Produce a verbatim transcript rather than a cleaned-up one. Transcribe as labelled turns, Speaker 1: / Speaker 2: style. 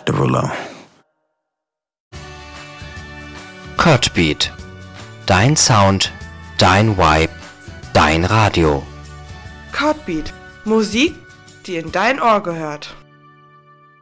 Speaker 1: Jack Derulo.
Speaker 2: Cutbeat. Dein Sound, dein Vibe, dein Radio.
Speaker 3: Cutbeat. Musik, die in dein Ohr gehört.